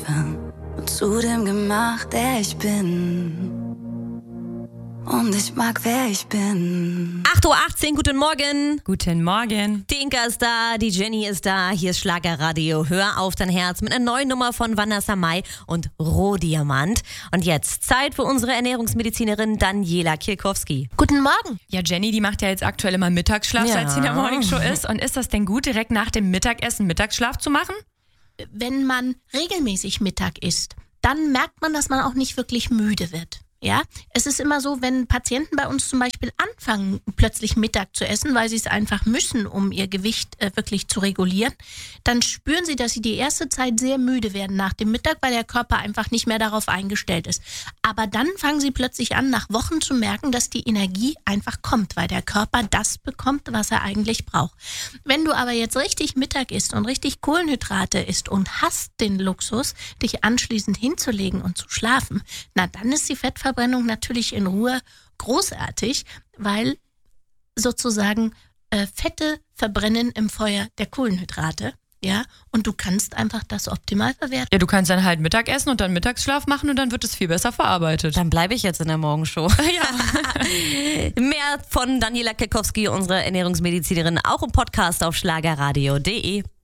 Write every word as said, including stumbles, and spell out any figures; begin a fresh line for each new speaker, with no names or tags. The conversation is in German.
und zu dem gemacht, der ich bin. Und ich mag, wer ich bin.
acht Uhr achtzehn, guten Morgen.
Guten Morgen.
Die Inka ist da, die Jenny ist da. Hier ist Schlagerradio. Hör auf dein Herz mit einer neuen Nummer von Vanessa Mai und Rohdiamant. Und jetzt Zeit für unsere Ernährungsmedizinerin Daniela Kirkowski.
Guten Morgen.
Ja, Jenny, die macht ja jetzt aktuell immer Mittagsschlaf,
Ja.
seit sie in der Morningshow ist. Und ist das denn gut, direkt nach dem Mittagessen Mittagsschlaf zu machen?
Wenn man regelmäßig Mittag isst, dann merkt man, dass man auch nicht wirklich müde wird. Ja, es ist immer so, wenn Patienten bei uns zum Beispiel anfangen, plötzlich Mittag zu essen, weil sie es einfach müssen, um ihr Gewicht äh, wirklich zu regulieren, dann spüren sie, dass sie die erste Zeit sehr müde werden nach dem Mittag, weil der Körper einfach nicht mehr darauf eingestellt ist. Aber dann fangen sie plötzlich an, nach Wochen zu merken, dass die Energie einfach kommt, weil der Körper das bekommt, was er eigentlich braucht. Wenn du aber jetzt richtig Mittag isst und richtig Kohlenhydrate isst und hast den Luxus, dich anschließend hinzulegen und zu schlafen, na dann ist die Fettverbrennung natürlich in Ruhe großartig, weil sozusagen äh, Fette verbrennen im Feuer der Kohlenhydrate, ja, und du kannst einfach das optimal verwerten.
Ja, du kannst dann halt Mittagessen und dann Mittagsschlaf machen und dann wird es viel besser verarbeitet.
Dann bleibe ich jetzt in der Morgenshow.
Ja.
Mehr von Daniela Kirkowski, unserer Ernährungsmedizinerin, auch im Podcast auf schlagerradio punkt de.